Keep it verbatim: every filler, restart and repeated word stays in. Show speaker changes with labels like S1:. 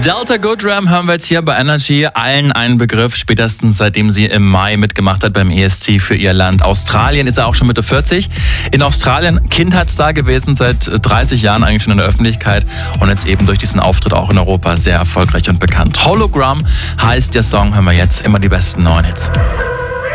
S1: Delta Goodram hören wir jetzt hier bei Energy, allen ein Begriff, spätestens seitdem sie im Mai mitgemacht hat beim E S C für ihr Land Australien, ist er auch schon Mitte vierzig. In Australien Kindheitsstar gewesen, seit dreißig Jahren eigentlich schon in der Öffentlichkeit und jetzt eben durch diesen Auftritt auch in Europa sehr erfolgreich und bekannt. Hologram heißt der Song, hören wir jetzt, immer die besten neuen Hits.